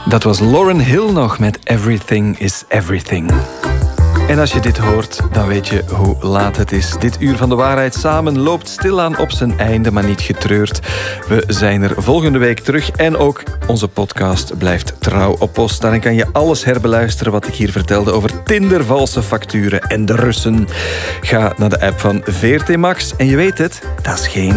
Dat was Lauryn Hill nog met Everything is Everything. En als je dit hoort, dan weet je hoe laat het is. Dit uur van de waarheid samen loopt stilaan op zijn einde, maar niet getreurd. We zijn er volgende week terug en ook onze podcast blijft trouw op post. Daarin kan je alles herbeluisteren wat ik hier vertelde over Tinder, valse facturen en de Russen. Ga naar de app van VRT Max en je weet het, dat is geen